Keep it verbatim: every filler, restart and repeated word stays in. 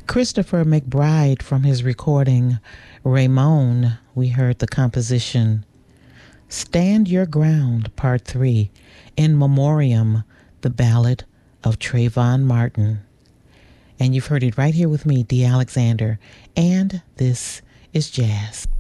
Christopher McBride, from his recording Ramon, we heard the composition Stand Your Ground, Part three, In Memoriam, the Ballad of Trayvon Martin. And you've heard it right here with me, Dee Alexander, and this is Jazz.